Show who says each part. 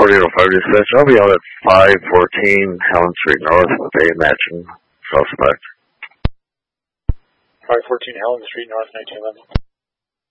Speaker 1: 4805 dispatch. I'll be out at 514 Helen Street North with a matching suspect.
Speaker 2: 514 Helen Street North, 1911.